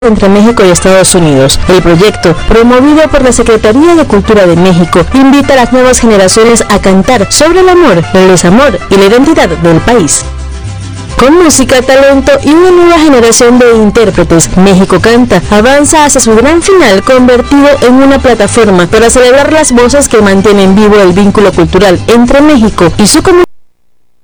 entre México y Estados Unidos. El proyecto, promovido por la Secretaría de Cultura de México, invita a las nuevas generaciones a cantar sobre el amor, el desamor y la identidad del país. Con música, talento y una nueva generación de intérpretes, México Canta avanza hacia su gran final, convertido en una plataforma para celebrar las voces que mantienen vivo el vínculo cultural entre México y su comunidad.